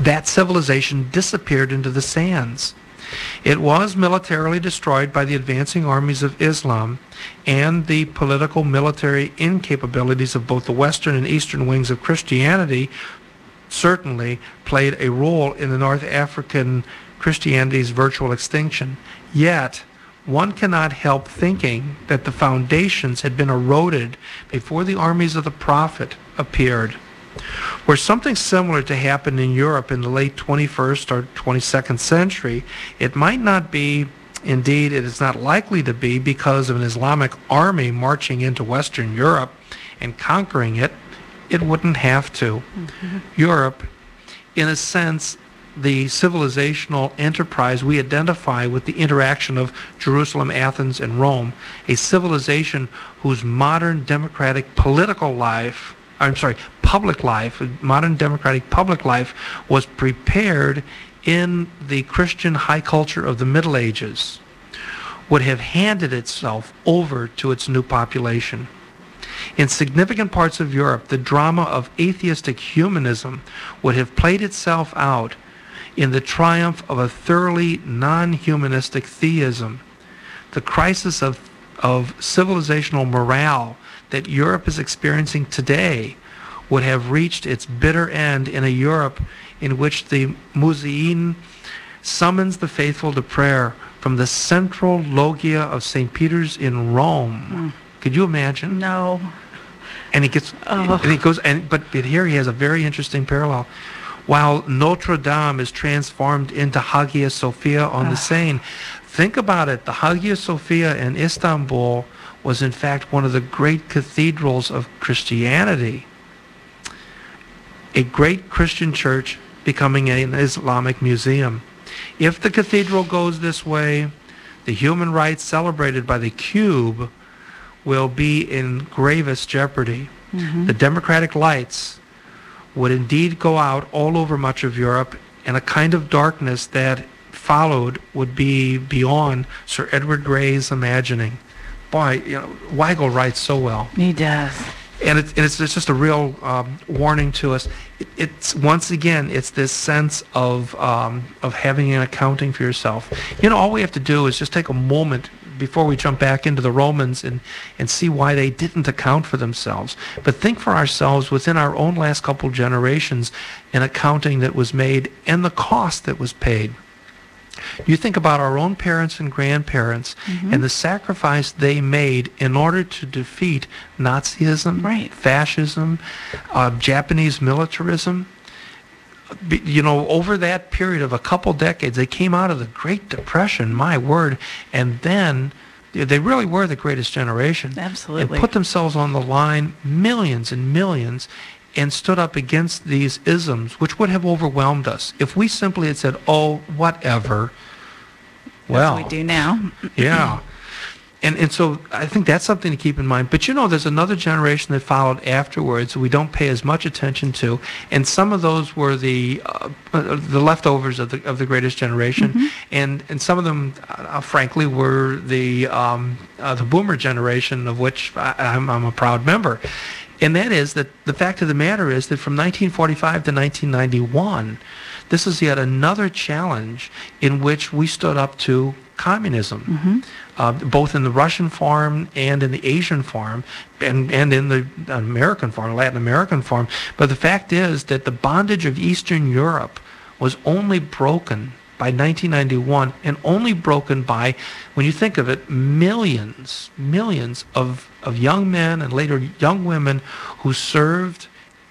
that civilization disappeared into the sands. It was militarily destroyed by the advancing armies of Islam and the political military incapabilities of both the western and eastern wings of Christianity certainly played a role in the North African Christianity's virtual extinction. Yet, one cannot help thinking that the foundations had been eroded before the armies of the Prophet appeared. Were something similar to happen in Europe in the late 21st or 22nd century, it might not be, indeed it is not likely to be, because of an Islamic army marching into Western Europe and conquering it. It wouldn't have to. Europe, in a sense, the civilizational enterprise we identify with the interaction of Jerusalem, Athens, and Rome, a civilization whose modern democratic public life, modern democratic public life was prepared in the Christian high culture of the Middle Ages, would have handed itself over to its new population. In significant parts of Europe, the drama of atheistic humanism would have played itself out in the triumph of a thoroughly non-humanistic theism. The crisis of civilizational morale that Europe is experiencing today would have reached its bitter end in a Europe in which the Muezzin summons the faithful to prayer from the central loggia of St. Peter's in Rome. Could you imagine? No. And but here he has a very interesting parallel. While Notre Dame is transformed into Hagia Sophia on the Seine. Think about it. The Hagia Sophia in Istanbul was in fact one of the great cathedrals of Christianity. A great Christian church becoming an Islamic museum. If the cathedral goes this way, the human rights celebrated by the Cube will be in gravest jeopardy. The democratic lights would indeed go out all over much of Europe, and a kind of darkness that followed would be beyond Sir Edward Grey's imagining. Boy, Weigel writes so well. He does. And it's just a real warning to us. It's once again, it's this sense of having an accounting for yourself. All we have to do is just take a moment before we jump back into the Romans and see why they didn't account for themselves. But think for ourselves within our own last couple generations, an accounting that was made and the cost that was paid. You think about our own parents and grandparents and the sacrifice they made in order to defeat Nazism, fascism, Japanese militarism. Over that period of a couple decades, they came out of the Great Depression, my word, and then they really were the greatest generation. Absolutely. And put themselves on the line, millions and millions, and stood up against these isms, which would have overwhelmed us. If we simply had said, oh, whatever, well. That's what we do now. Yeah. And so I think that's something to keep in mind. But there's another generation that followed afterwards we don't pay as much attention to, and some of those were the leftovers of the greatest generation, and some of them, frankly, were the boomer generation, of which I'm a proud member. And that is that the fact of the matter is that from 1945 to 1991, this is yet another challenge in which we stood up to communism, both in the Russian form and in the Asian form, and in the American form, Latin American form. But the fact is that the bondage of Eastern Europe was only broken by 1991, and only broken by, when you think of it, millions of young men and later young women who served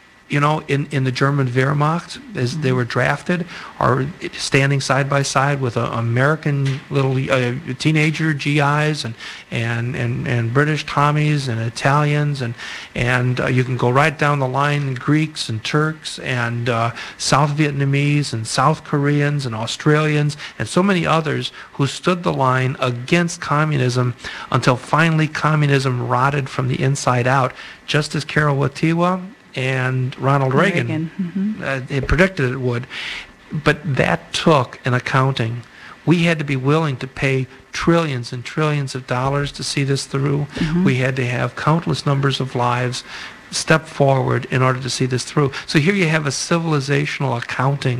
in the German Wehrmacht as they were drafted, or standing side by side with American little teenager GIs and British Tommies and Italians and you can go right down the line, Greeks and Turks and South Vietnamese and South Koreans and Australians and so many others who stood the line against communism until finally communism rotted from the inside out, just as Karol Wojtyła and Ronald Reagan had predicted it would. But that took an accounting. We had to be willing to pay trillions and trillions of dollars to see this through. We had to have countless numbers of lives step forward in order to see this through. So here you have a civilizational accounting